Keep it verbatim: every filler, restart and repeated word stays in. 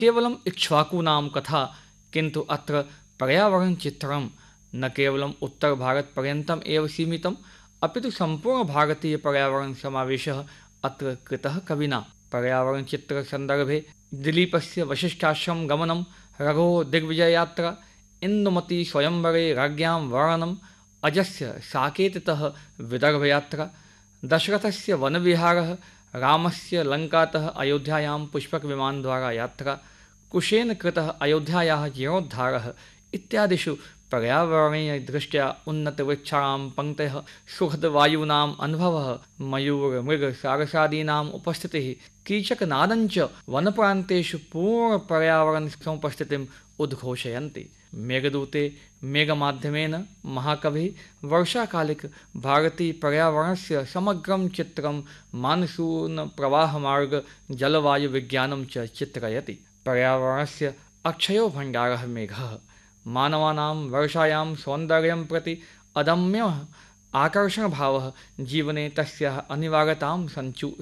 केवलम् इक्ष्वाकूनां कथा, किन्तु अत्र पर्यावरणचित्रं न केवलम् उत्तरभारतपर्यन्तम् एव सीमितम्, अपि तु सम्पूर्णभारतीयपर्यावरणसमावेशः अत्र कृतः कविना। पर्यावरणचित्रसन्दर्भे दिलीपस्य वसिष्ठाश्रमगमनं, रघोः दिग्विजययात्रा, इन्दुमतीस्वयंवरे राज्ञां वर्णनम्, अजस्य साकेततः विदर्भयात्रा, दशरथस्य वनविहारः, रामस्य लङ्कातः अयोध्यायां पुष्पकविमानद्वारा यात्रा, कुशेन कृतः अयोध्यायाः जीर्णोद्धारः इत्यादिषु पर्यावरणीयदृष्ट्या उन्नतवृक्षाणां पङ्क्तयः, सुखदवायूनाम् अनुभवः, मयूरमृगसारसादीनाम् उपस्थितिः, कीचकनादञ्च वनप्रान्तेषु पूर्णपर्यावरणसमुपस्थितिम् उद्घोषयन्ति। मेघदूते मेघमाध्यमेन महाकविः वर्षाकालिकभारतीयपर्यावरणस्य समग्रं चित्रं मानसूनप्रवाहमार्गजलवायुविज्ञानं च चित्रयति। पर्यावरणस्य अक्षयो भण्डारः मेघः, मानवानां वर्षायां सौन्दर्यं प्रति अदम्यः आकर्षणभावः, जीवने तस्याः अनिवार्यतां सञ्चु